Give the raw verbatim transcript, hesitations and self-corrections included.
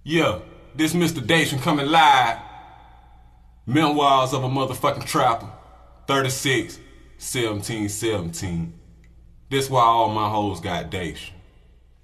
Yeah, this Mister Dation coming live. Memoirs of a motherfucking trapper. thirty-six, seventeen, seventeen. This why all my hoes got Dation.